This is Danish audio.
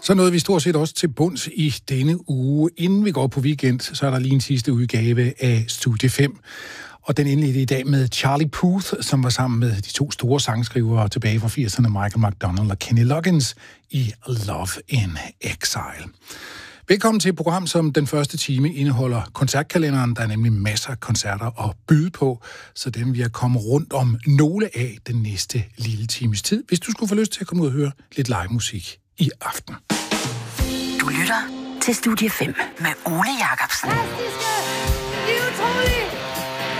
Så nåede vi stort set også til bunds i denne uge. Inden vi går på weekend, så er der lige en sidste udgave af Studie 5. Og den indledte i dag med Charlie Puth, som var sammen med de to store sangskrivere tilbage fra 80'erne, Michael McDonald og Kenny Loggins, i Love in Exile. Velkommen til et program, som den første time indeholder koncertkalenderen. Der er nemlig masser af koncerter at byde på, så dem vil jeg komme rundt om nogle af den næste lille times tid, hvis du skulle få lyst til at komme ud og høre lidt live musik i aften. Du lytter til Studie 5 med Ole Jacobsen.